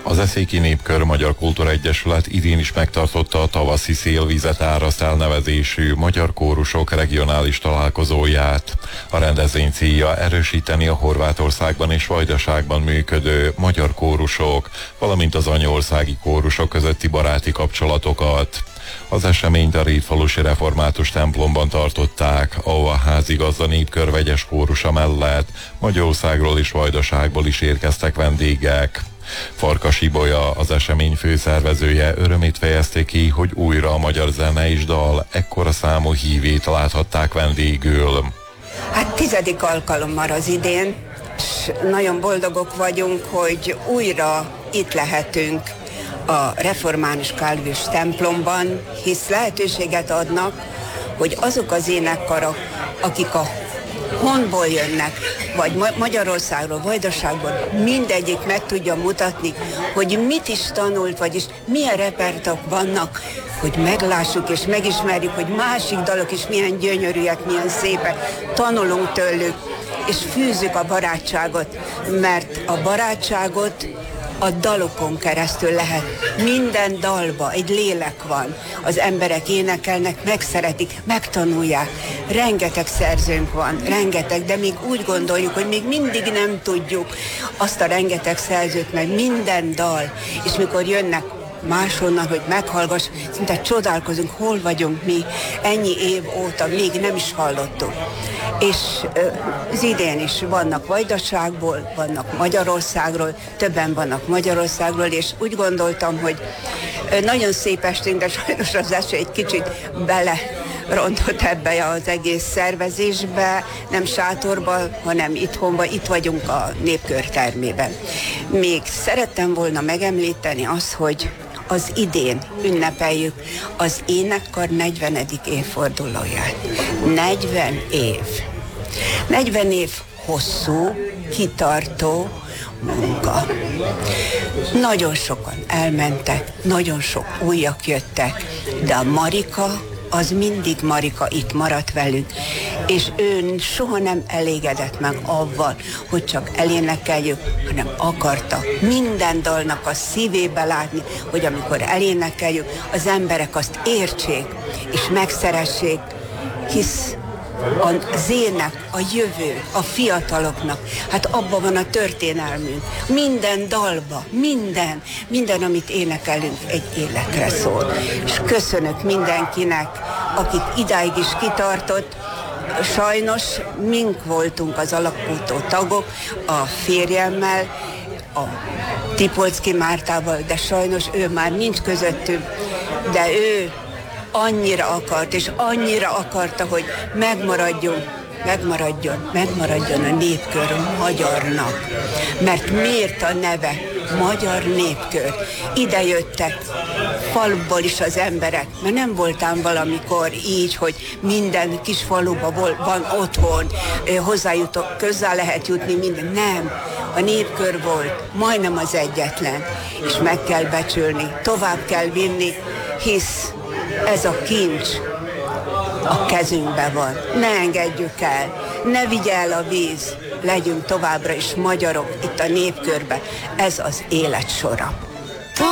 Az Eszéki Népkör Magyar Kultúra Egyesület idén is megtartotta a tavaszi Szélvizet áraszt elnevezésű magyar kórusok regionális találkozóját. A rendezvény célja erősíteni a Horvátországban és Vajdaságban működő magyar kórusok, valamint az anyaországi kórusok közötti baráti kapcsolatokat. Az eseményt a Rétfalusi Református templomban tartották, ahol a házigazda Népkör vegyes kórusa mellett Magyarországról és Vajdaságból is érkeztek vendégek. Farkas Ibolya, az esemény főszervezője örömét fejezte ki, hogy újra a magyar zene és dal ekkora számú hívét láthatták vendégül. Hát 10. alkalommal az idén, és nagyon boldogok vagyunk, hogy újra itt lehetünk a református kálvus templomban, hisz lehetőséget adnak, hogy azok az énekkarok, akik a honból jönnek, vagy Magyarországról, Vajdaságból, mindegyik meg tudja mutatni, hogy mit is tanult, vagyis milyen repertok vannak, hogy meglássuk és megismerjük, hogy másik dalok is milyen gyönyörűek, milyen szépek, tanulunk tőlük, és fűzzük a barátságot, mert a barátságot a dalokon keresztül lehet. Minden dalba egy lélek van. Az emberek énekelnek, megszeretik, megtanulják. Rengeteg szerzőnk van, rengeteg, de még úgy gondoljuk, hogy még mindig nem tudjuk azt a rengeteg szerzőt, meg minden dal. És mikor jönnek máshonnan, hogy meghallgass, szinte csodálkozunk, hol vagyunk mi, ennyi év óta még nem is hallottuk. És az idén is vannak Vajdaságból, vannak Magyarországról, többen vannak Magyarországról, és úgy gondoltam, hogy nagyon szép esténk, de sajnos az eső egy kicsit rontott ebbe az egész szervezésbe, nem sátorba, hanem itthonba, itt vagyunk a Népkör termében. Még szerettem volna megemlíteni azt, hogy az idén ünnepeljük az énekkar 40. évfordulóját. 40 év. 40 év hosszú, kitartó munka. Nagyon sokan elmentek, nagyon sok újak jöttek, de a Marika, az mindig Marika itt maradt velünk, és ő soha nem elégedett meg avval, hogy csak elénekeljük, hanem akarta minden dalnak a szívébe látni, hogy amikor elénekeljük, az emberek azt értsék, és megszeressék, hisz az ének, a jövő, a fiataloknak, hát abban van a történelmünk. Minden dalba, minden, amit énekelünk, egy életre szól. És köszönök mindenkinek, akik idáig is kitartott. Sajnos mink voltunk az alapító tagok, a férjemmel, a Tipolczky Mártával, de sajnos ő már nincs közöttünk, de ő annyira akart, és annyira akarta, hogy megmaradjon a Népkör magyarnak. Mert miért a neve? Magyar Népkör. Ide jöttek faluból is az emberek, mert nem voltám valamikor így, hogy minden kis faluba van otthon, hozzájutok, közel lehet jutni, minden. Nem. A Népkör volt majdnem az egyetlen, és meg kell becsülni, tovább kell vinni, hisz ez a kincs a kezünkben van. Ne engedjük el, ne vigye el a víz, legyünk továbbra is magyarok itt a Népkörben. Ez az élet sora.